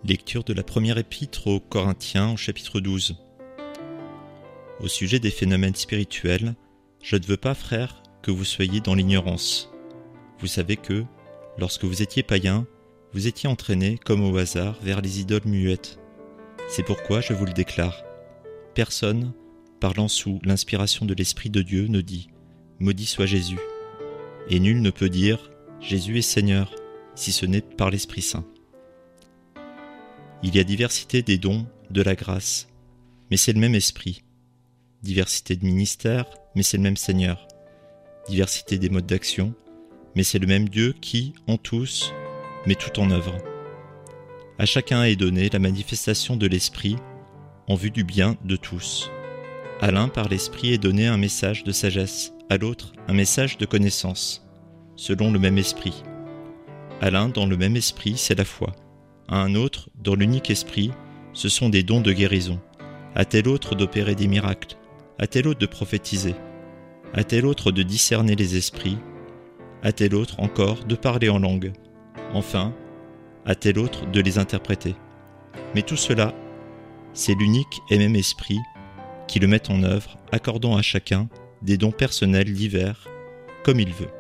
Lecture de la première épître aux Corinthiens au chapitre 12. Au sujet des phénomènes spirituels, je ne veux pas, frères, que vous soyez dans l'ignorance. Vous savez que, lorsque vous étiez païens, vous étiez entraînés, comme au hasard, vers les idoles muettes. C'est pourquoi je vous le déclare. Personne, parlant sous l'inspiration de l'Esprit de Dieu, ne dit « Maudit soit Jésus ». Et nul ne peut dire « Jésus est Seigneur », si ce n'est par l'Esprit Saint. Il y a diversité des dons de la grâce, mais c'est le même Esprit. Diversité de ministères, mais c'est le même Seigneur. Diversité des modes d'action, mais c'est le même Dieu qui, en tous, met tout en œuvre. À chacun est donnée la manifestation de l'Esprit en vue du bien de tous. À l'un, par l'Esprit, est donné un message de sagesse, à l'autre, un message de connaissance, selon le même Esprit. À l'un, dans le même Esprit, c'est la foi. À un autre, dans l'unique Esprit, ce sont des dons de guérison. À tel autre d'opérer des miracles. À tel autre de prophétiser. À tel autre de discerner les esprits. À tel autre encore de parler en langue. Enfin, à tel autre de les interpréter. Mais tout cela, c'est l'unique et même Esprit qui le met en œuvre, accordant à chacun des dons personnels divers, comme il veut.